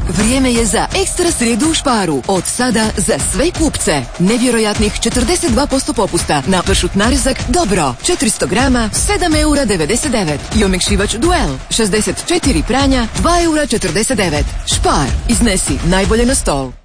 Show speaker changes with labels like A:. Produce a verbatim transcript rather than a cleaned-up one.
A: Vrijeme je za ekstra srijedu u Sparu. Od sada za sve kupce. Nevjerojatnih četrdeset dva posto popusta na pršut narezak Dobro. četiristo grama, sedam eura devedeset devet. I omekšivač Duel, šezdeset četiri pranja, dva eura četrdeset devet. Spar. Iznesi najbolje na stol.